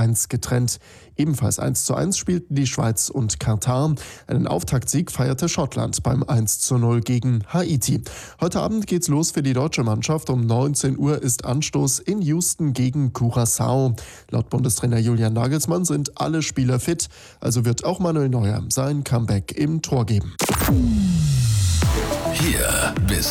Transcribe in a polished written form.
1:1 getrennt. Ebenfalls 1:1 spielten die Schweiz und Katar. Einen Auftaktsieg feierte Schottland beim 1:0 gegen Haiti. Heute Abend geht's los für die deutsche Mannschaft. Um 19 Uhr ist Anstoß in Houston gegen Curaçao. Laut Bundestrainer Julian Nagelsmann sind alle Spieler fit, also wird auch Manuel Neuer sein Comeback im Tor geben. Hier bis